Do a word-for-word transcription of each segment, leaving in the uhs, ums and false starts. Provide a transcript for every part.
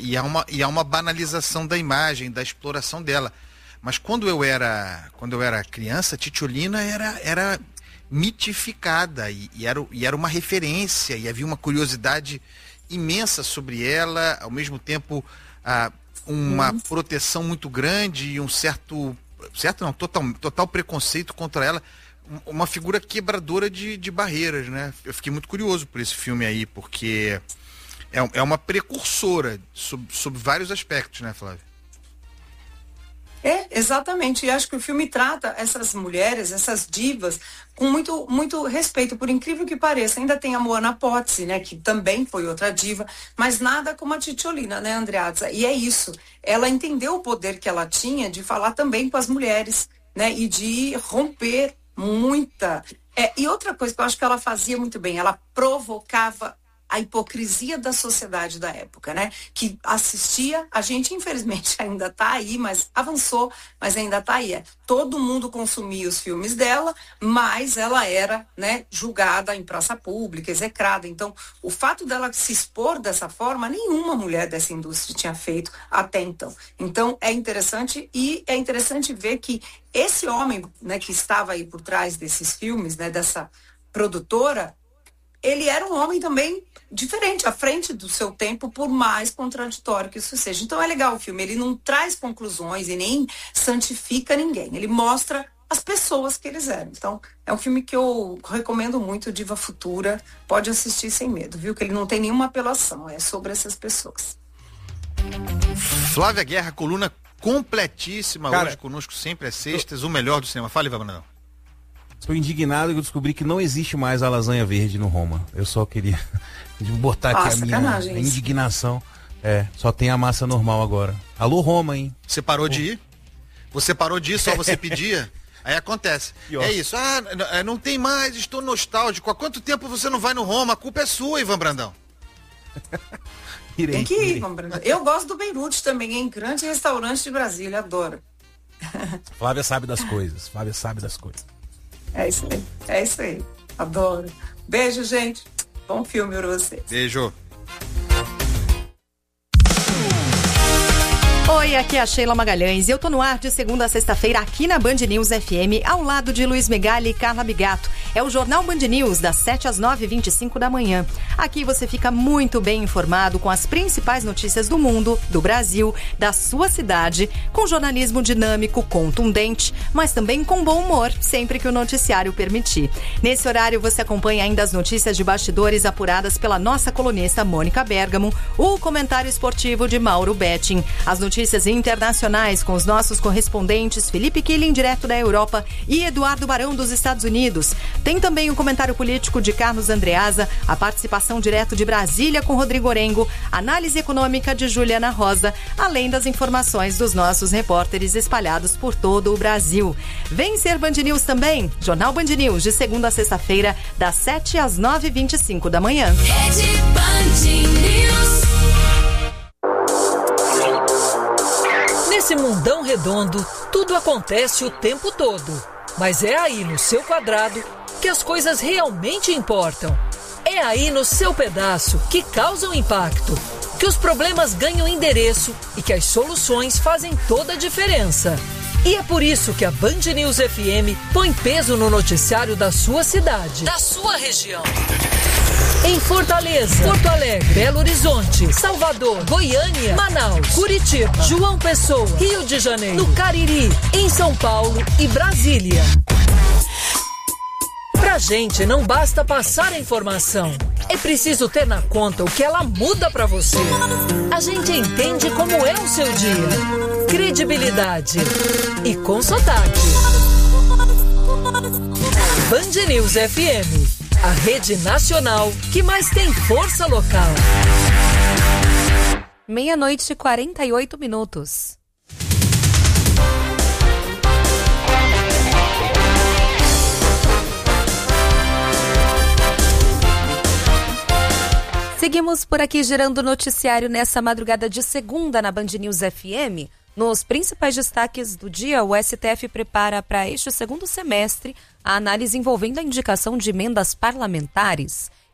E há uma, e há uma banalização da imagem, da exploração dela. Mas quando eu era, quando eu era criança, Titiolina era, era mitificada e, e, era, e era uma referência, e havia uma curiosidade imensa sobre ela, ao mesmo tempo ah, uma uhum. proteção muito grande e um certo, certo não, total, total preconceito contra ela, uma figura quebradora de, de barreiras, né? Eu fiquei muito curioso por esse filme aí, porque é, é uma precursora sob, sob vários aspectos, né, Flávia? É, exatamente, e acho que o filme trata essas mulheres, essas divas, com muito, muito respeito, por incrível que pareça. Ainda tem a Moana Pozzi, né, que também foi outra diva, mas nada como a Titiolina, né, Andreazza? E é isso, ela entendeu o poder que ela tinha de falar também com as mulheres, né, e de romper muita... É, e outra coisa que eu acho que ela fazia muito bem, ela provocava a hipocrisia da sociedade da época, né? Que assistia, a gente infelizmente ainda tá aí, mas avançou, mas ainda tá aí. É. Todo mundo consumia os filmes dela, mas ela era, né, julgada em praça pública, execrada. Então, o fato dela se expor dessa forma, nenhuma mulher dessa indústria tinha feito até então. Então, é interessante, e é interessante ver que esse homem, né, que estava aí por trás desses filmes, né, dessa produtora, ele era um homem também diferente, à frente do seu tempo, por mais contraditório que isso seja. Então é legal o filme, ele não traz conclusões e nem santifica ninguém, ele mostra as pessoas que eles eram. Então é um filme que eu recomendo muito, Diva Futura, pode assistir sem medo, viu? Que ele não tem nenhuma apelação, é sobre essas pessoas. Flávia Guerra, coluna completíssima. Cara, hoje conosco, sempre às sextas, eu... o melhor do cinema. Fala, Ivan Brandão. Estou indignado que eu descobri que não existe mais a lasanha verde no Roma. Eu só queria botar aqui ah, a minha a indignação. É, só tem a massa normal agora. Alô, Roma, hein? Você parou de ir? Você parou de ir, só você pedia? Aí acontece. É isso. Ah, não tem mais, estou nostálgico. Há quanto tempo você não vai no Roma? A culpa é sua, Ivan Brandão. Irei, tem que ir, Ivan Brandão. Eu gosto do Beirute também, hein? Grande restaurante de Brasília, adoro. Flávia sabe das coisas. Flávia sabe das coisas. É isso aí, é isso aí. Adoro. Beijo, gente. Bom filme pra vocês. Beijo. Oi, aqui é a Sheila Magalhães e eu tô no ar de segunda a sexta-feira aqui na Band News F M, ao lado de Luiz Megali e Carla Bigato. É o Jornal Band News, das sete às nove e vinte e cinco da manhã. Aqui você fica muito bem informado com as principais notícias do mundo, do Brasil, da sua cidade, com jornalismo dinâmico, contundente, mas também com bom humor, sempre que o noticiário permitir. Nesse horário você acompanha ainda as notícias de bastidores apuradas pela nossa colunista Mônica Bergamo, o comentário esportivo de Mauro Betting, as notícias internacionais com os nossos correspondentes Felipe Killing, direto da Europa, e Eduardo Barão, dos Estados Unidos. Tem também o comentário político de Carlos Andreazza, a participação direto de Brasília com Rodrigo Orengo, análise econômica de Juliana Rosa, além das informações dos nossos repórteres espalhados por todo o Brasil. Vem ser Band News também, Jornal Band News, de segunda a sexta-feira, das sete às nove e vinte e cinco da manhã. Rede Band News. Nesse mundão redondo, tudo acontece o tempo todo. Mas é aí no seu quadrado que as coisas realmente importam. É aí no seu pedaço que causam impacto, que os problemas ganham endereço e que as soluções fazem toda a diferença. E é por isso que a Band News F M põe peso no noticiário da sua cidade, da sua região. Em Fortaleza, Porto Alegre, Belo Horizonte, Salvador, Goiânia, Manaus, Curitiba, João Pessoa, Rio de Janeiro, no Cariri, em São Paulo e Brasília. Pra gente não basta passar a informação, é preciso ter na conta o que ela muda pra você. A gente entende como é o seu dia. Credibilidade e com sotaque. Band News F M, a rede nacional que mais tem força local. Meia-noite e quarenta e oito minutos. Seguimos por aqui girando o noticiário nessa madrugada de segunda na Band News F M. Nos principais destaques do dia, o S T F prepara para este segundo semestre a análise envolvendo a indicação de emendas parlamentares. Quem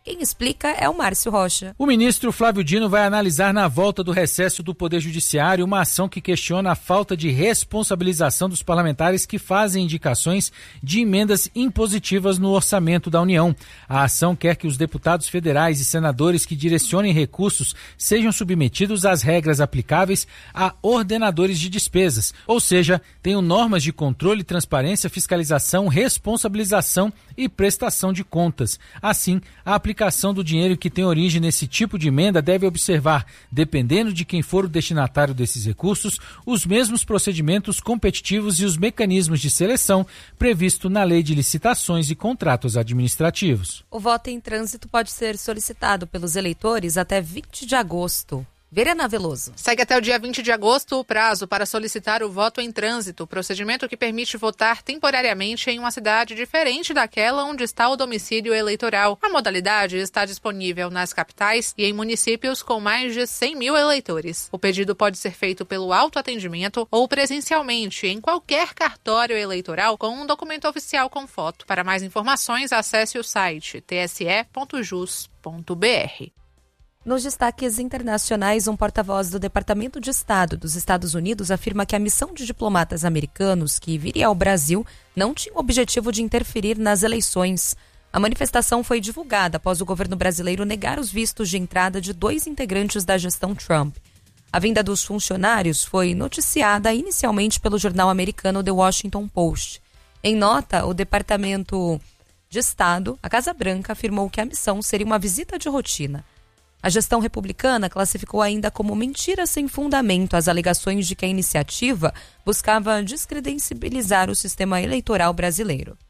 Quem explica é o Márcio Rocha. O ministro Flávio Dino vai analisar na volta do recesso do Poder Judiciário uma ação que questiona a falta de responsabilização dos parlamentares que fazem indicações de emendas impositivas no orçamento da União. A ação quer que os deputados federais e senadores que direcionem recursos sejam submetidos às regras aplicáveis a ordenadores de despesas, ou seja, tenham normas de controle, transparência, fiscalização, responsabilização e prestação de contas. Assim, a aplicação do dinheiro que tem origem nesse tipo de emenda deve observar, dependendo de quem for o destinatário desses recursos, os mesmos procedimentos competitivos e os mecanismos de seleção previsto na Lei de Licitações e Contratos Administrativos. O voto em trânsito pode ser solicitado pelos eleitores até vinte de agosto. Verena Veloso. Segue até o dia vinte de agosto o prazo para solicitar o voto em trânsito, procedimento que permite votar temporariamente em uma cidade diferente daquela onde está o domicílio eleitoral. A modalidade está disponível nas capitais e em municípios com mais de cem mil eleitores. O pedido pode ser feito pelo autoatendimento ou presencialmente em qualquer cartório eleitoral com um documento oficial com foto. Para mais informações, acesse o site t s e ponto jus ponto b r. Nos destaques internacionais, um porta-voz do Departamento de Estado dos Estados Unidos afirma que a missão de diplomatas americanos que viria ao Brasil não tinha o objetivo de interferir nas eleições. A manifestação foi divulgada após o governo brasileiro negar os vistos de entrada de dois integrantes da gestão Trump. A vinda dos funcionários foi noticiada inicialmente pelo jornal americano The Washington Post. Em nota, o Departamento de Estado, a Casa Branca, afirmou que a missão seria uma visita de rotina. A gestão republicana classificou ainda como mentira sem fundamento as alegações de que a iniciativa buscava descredibilizar o sistema eleitoral brasileiro.